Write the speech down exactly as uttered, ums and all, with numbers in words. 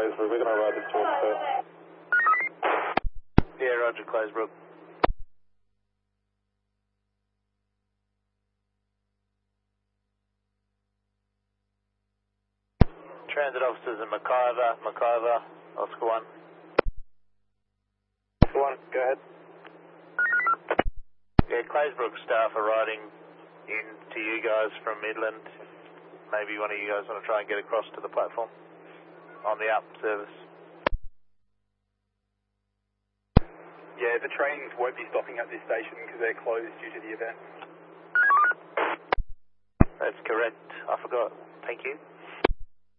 Claysbrook. We're going to ride this towards Perth. Yeah, roger, Claysbrook. Transit officers in McIver, McIver, Oscar one. Oscar one, go ahead. Yeah, Claysbrook staff are riding in to you guys from Midland. Maybe one of you guys want to try and get across to the platform on the up service. Yeah, the trains won't be stopping at this station because they're closed due to the event. That's correct. I forgot. Thank you.